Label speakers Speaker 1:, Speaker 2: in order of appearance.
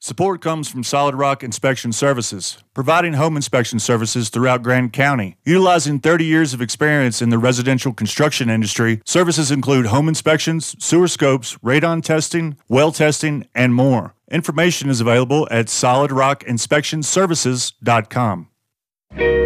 Speaker 1: Support comes from Solid Rock Inspection Services, providing home inspection services throughout Grant County. Utilizing 30 years of experience in the residential construction industry, services include home inspections, sewer scopes, radon testing, well testing, and more. Information is available at solidrockinspectionservices.com.